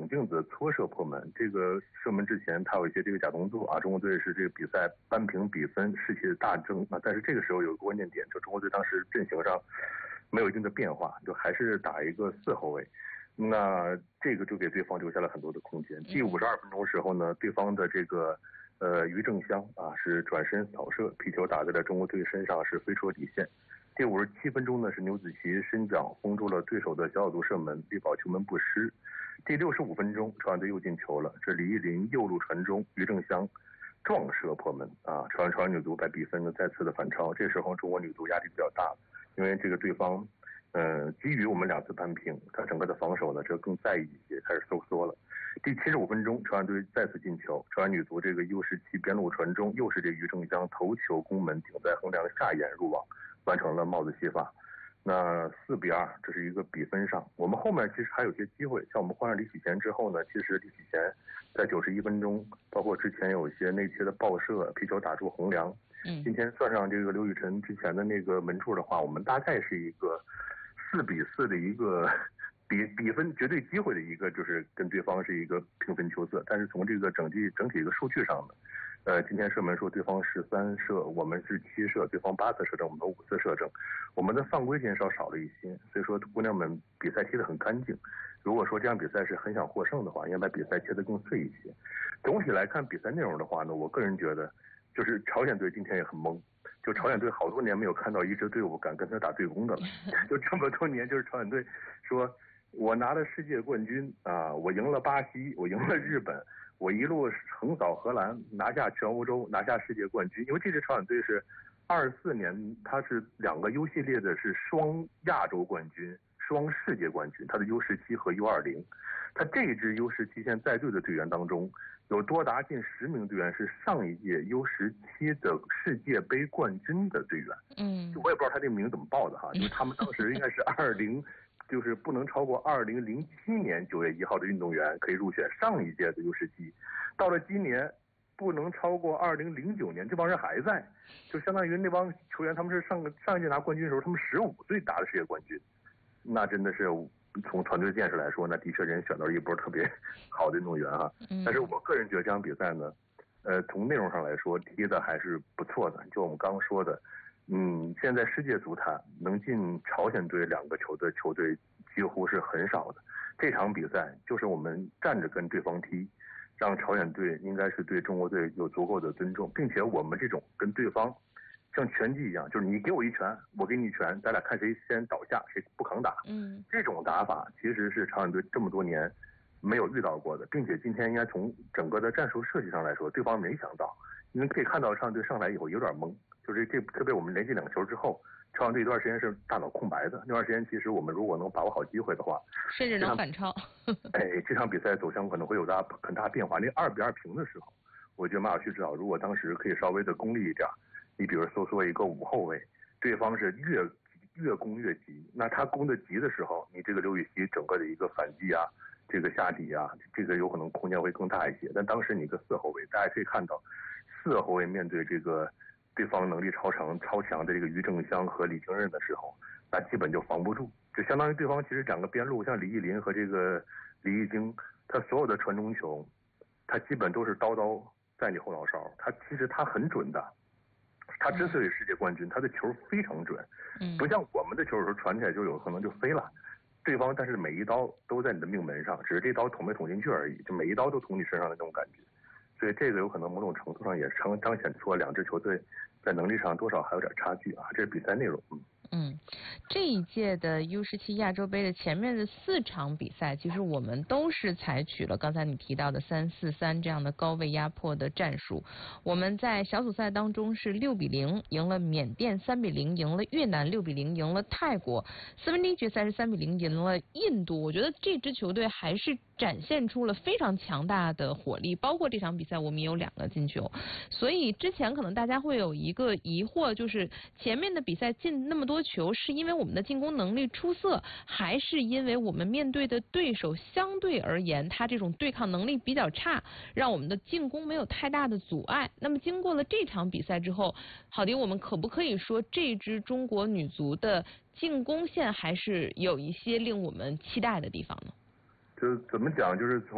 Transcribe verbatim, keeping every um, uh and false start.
镜子搓射破门。这个射门之前他有一些这个假动作啊，中国队是这个比赛扳平比分，士气大增啊。但是这个时候有一个关键点，就中国队当时阵型上没有一定的变化，就还是打一个四后卫。那这个就给对方留下了很多的空间。第五十二分钟时候呢，对方的这个呃于正湘啊是转身扫射，皮球打在了中国队身上，是飞出了底线。第五十七分钟呢，是牛子琪伸脚封住了对手的小角度射门，力保球门不失。第六十五分钟，朝鲜队又进球了，这李依林右路传中，于正湘撞射破门啊！朝鲜朝鲜女足把比分呢再次的反超。这时候中国女足压力比较大，因为这个对方。呃，基于我们两次扳平，他整个的防守呢，这更在意一些，开始收缩了。第七十五分钟，朝鲜队再次进球，朝鲜女足这个 U 十七边路传中，又是这于正湘头球攻门，顶在横梁下沿入网，完成了帽子戏法。那四比二，这是一个比分上。我们后面其实还有些机会，像我们换上李启贤之后呢，其实李启贤在九十一分钟，包括之前有一些内切的爆射，皮球打出横梁。嗯，今天算上这个刘雨辰之前的那个门柱的话，我们大概是一个。四比四的一个比比分绝对机会的一个，就是跟对方是一个平分秋色。但是从这个整体整体一个数据上呢，呃，今天射门数对方十三射，我们是七射，对方八次射正，我们五次射正，我们的犯规减少少了一些，所以说姑娘们比赛踢得很干净。如果说这场比赛是很想获胜的话，应该把比赛切得更碎一些。总体来看比赛内容的话呢，我个人觉得就是朝鲜队今天也很懵。就朝鲜队好多年没有看到一支队伍敢跟他打对攻的了，就这么多年，就是朝鲜队说，我拿了世界冠军啊，我赢了巴西，我赢了日本，我一路横扫荷兰，拿下全欧洲，拿下世界冠军。因为这支朝鲜队是二四年，他是两个 U 系列的是双亚洲冠军、双世界冠军，他的 U 十七和 U 二十，他这支 U 十七现在在队的队员当中。有多达近十名队员是上一届 U 十七的世界杯冠军的队员。嗯，我也不知道他这个名怎么报的哈，就是他们当时应该是二零，就是不能超过二零零七年九月一号的运动员可以入选上一届的 U 十七，到了今年不能超过二零零九年，这帮人还在，就相当于那帮球员他们是上个上一届拿冠军的时候，他们十五岁打的世界冠军，那真的是。从团队建设来说，那的确人选到了一波特别好的运动员啊。但是我个人觉得这场比赛呢，呃，从内容上来说踢的还是不错的。就我们刚刚说的，嗯，现在世界足坛能进朝鲜队两个球队球队几乎是很少的。这场比赛就是我们站着跟对方踢，让朝鲜队应该是对中国队有足够的尊重，并且我们这种跟对方。像拳击一样，就是你给我一拳，我给你一拳，咱俩看谁先倒下，谁不扛打。嗯，这种打法其实是朝鲜队这么多年没有遇到过的，并且今天应该从整个的战术设计上来说，对方没想到。你们可以看到朝鲜队上来以后有点懵，就是这特别我们连进两个球之后，朝鲜队一段时间是大脑空白的。那段时间其实我们如果能把握好机会的话， 甚至能反超。 哎，这场比赛走向可能会有大很大变化。那二比二平的时候，我觉得马晓旭指导如果当时可以稍微的功利一点。你比如说说一个五后卫，对方是越越攻越急，那他攻的急的时候，你这个刘禹锡整个的一个反击啊，这个下底啊，这个有可能空间会更大一些。但当时你一个四后卫，大家可以看到，四后卫面对这个对方能力超强超强的这个于正湘和李京任的时候，那基本就防不住，就相当于对方其实两个边路，像李依林和这个李易京，他所有的传中球，他基本都是刀刀在你后脑勺，他其实他很准的。他之所以世界冠军，他的球非常准，不像我们的球有时候传起来就有可能就飞了，对方但是每一刀都在你的命门上，只是这刀捅没捅进去而已，就每一刀都捅你身上的那种感觉，所以这个有可能某种程度上也彰彰显出两支球队在能力上多少还有点差距啊，这是比赛内容。嗯嗯，这一届的 U 十七亚洲杯的前面的四场比赛，其实我们都是采取了刚才你提到的三四三这样的高位压迫的战术。我们在小组赛当中是六比零赢了缅甸，三比零赢了越南，六比零赢了泰国，四分之一决赛是三比零赢了印度。我觉得这支球队还是展现出了非常强大的火力，包括这场比赛我们也有两个进球。所以之前可能大家会有一个疑惑，就是前面的比赛进那么多球是因为我们的进攻能力出色，还是因为我们面对的对手相对而言他这种对抗能力比较差，让我们的进攻没有太大的阻碍。那么经过了这场比赛之后，郝迪，我们可不可以说这支中国女足的进攻线还是有一些令我们期待的地方呢？ 就怎么讲，就是从